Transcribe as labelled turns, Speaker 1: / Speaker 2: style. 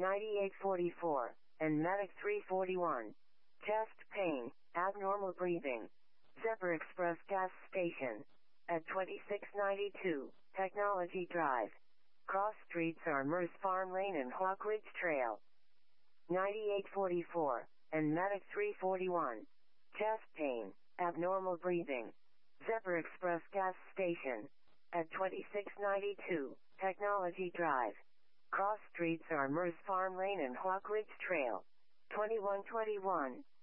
Speaker 1: 9844, and Medic 341. Chest pain, abnormal breathing. Zephyr Express gas station. At 2692, Technology Drive. Cross streets are Merce Farm Lane and Hawk Ridge Trail. 9844, and Medic 341. Chest pain, abnormal breathing. Zephyr Express gas station. At 2692, Technology Drive. Cross streets are Merce Farm Lane and Hawk Ridge Trail. 2121,